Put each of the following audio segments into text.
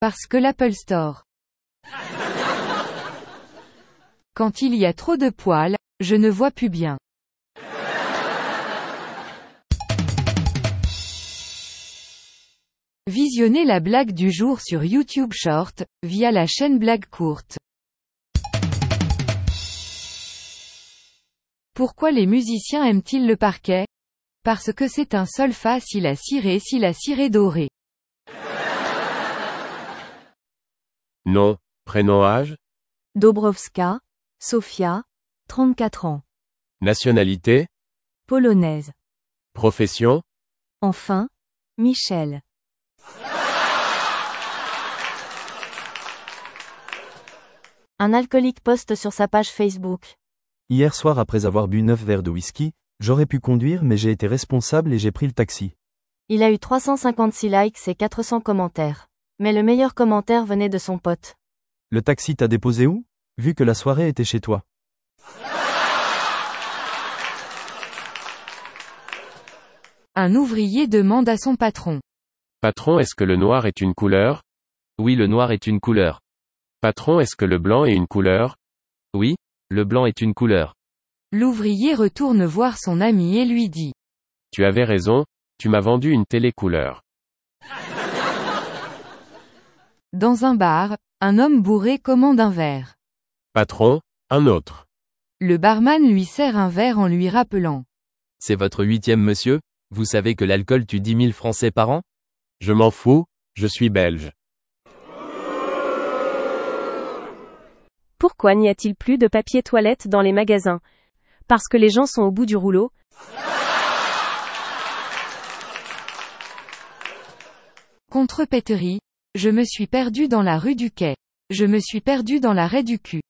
Parce que l'Apple Store. Quand il y a trop de poils, je ne vois plus bien. Visionnez la blague du jour sur YouTube Short, via la chaîne Blague Courte. Pourquoi les musiciens aiment-ils le parquet? Parce que c'est un sol fa si la ciré doré. Nom, prénom, âge, Dobrowska, Sofia, 34 ans. nationalité, Polonaise. profession, Enfin, Michel. Un alcoolique poste sur sa page Facebook. Hier soir après avoir bu 9 verres de whisky, j'aurais pu conduire mais j'ai été responsable et j'ai pris le taxi. Il a eu 356 likes et 400 commentaires. Mais le meilleur commentaire venait de son pote. Le taxi t'a déposé où? Vu que la soirée était chez toi. Un ouvrier demande à son patron. patron, est-ce que le noir est une couleur? Oui, le noir est une couleur. Patron, est-ce que le blanc est une couleur? Oui, le blanc est une couleur. L'ouvrier retourne voir son ami et lui dit. Tu avais raison, tu m'as vendu une télé couleur. Dans un bar, un homme bourré commande un verre. Patron, un autre. Le barman lui sert un verre en lui rappelant. C'est votre 8e monsieur? Vous savez que l'alcool tue 10 000 Français par an? Je m'en fous, je suis belge. Pourquoi n'y a-t-il plus de papier toilette dans les magasins? Parce que les gens sont au bout du rouleau. Contrepéterie. Je me suis perdu dans la rue du Quai. Je me suis perdu dans l'arrêt du cul.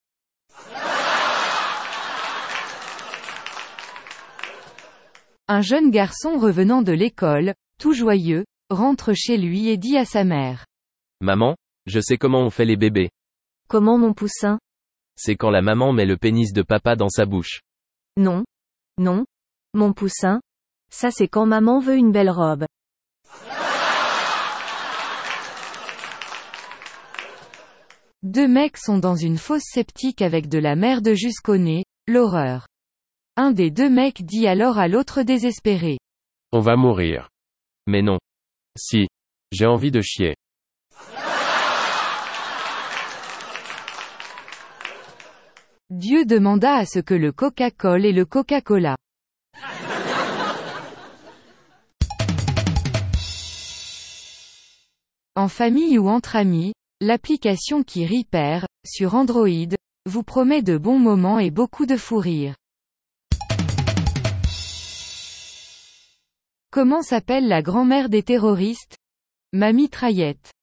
Un jeune garçon revenant de l'école, tout joyeux, rentre chez lui et dit à sa mère. Maman, je sais comment on fait les bébés. Comment mon poussin? C'est quand la maman met le pénis de papa dans sa bouche. Non. Non. Mon poussin. Ça c'est quand maman veut une belle robe. Deux mecs sont dans une fosse septique avec de la merde jusqu'au nez, l'horreur. Un des deux mecs dit alors à l'autre désespéré. On va mourir. Mais non. Si. J'ai envie de chier. Dieu demanda à ce que le Coca-Cola et le Coca-Cola. En famille ou entre amis, l'application qui rit perd, sur Android, vous promet de bons moments et beaucoup de fou rire. Comment s'appelle la grand-mère des terroristes? Ma mitraillette.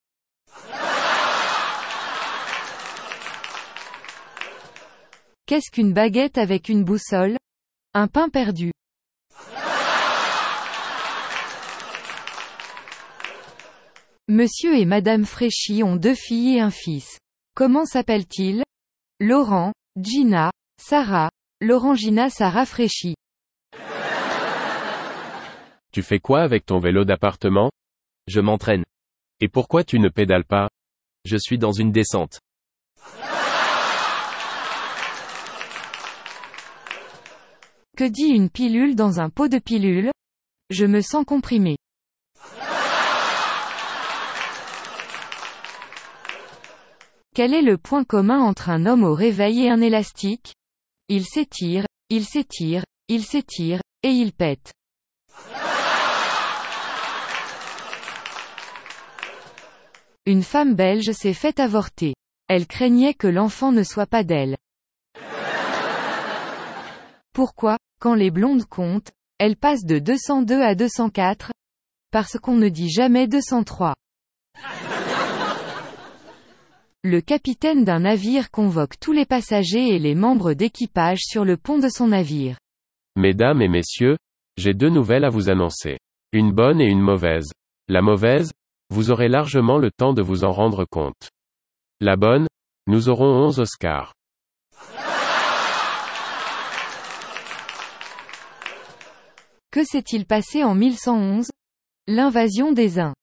Qu'est-ce qu'une baguette avec une boussole? Un pain perdu. Monsieur et Madame Fréchy ont 2 filles et un fils. Comment s'appellent-ils? Laurent, Gina, Sarah, Laurent-Gina Sarah Fréchy. Tu fais quoi avec ton vélo d'appartement? Je m'entraîne. Et pourquoi tu ne pédales pas? Je suis dans une descente. Que dit une pilule dans un pot de pilule? Je me sens comprimé. Quel est le point commun entre un homme au réveil et un élastique? Il s'étire, il s'étire, il s'étire, et il pète. Une femme belge s'est fait avorter. Elle craignait que l'enfant ne soit pas d'elle. Pourquoi, quand les blondes comptent, elles passent de 202 à 204? Parce qu'on ne dit jamais 203. Le capitaine d'un navire convoque tous les passagers et les membres d'équipage sur le pont de son navire. Mesdames et messieurs, j'ai 2 nouvelles à vous annoncer. Une bonne et une mauvaise. La mauvaise, vous aurez largement le temps de vous en rendre compte. La bonne, nous aurons 11 Oscars. Que s'est-il passé en 1111? L'invasion des Huns.